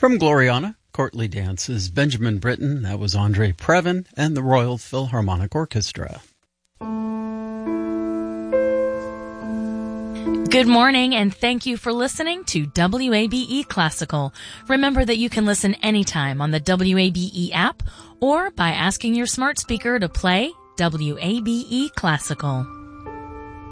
From Gloriana, Courtly Dances, Benjamin Britten, that was Andre Previn, and the Royal Philharmonic Orchestra. Good morning, and thank you for listening to WABE Classical. Remember that you can listen anytime on the WABE app or by asking your smart speaker to play WABE Classical.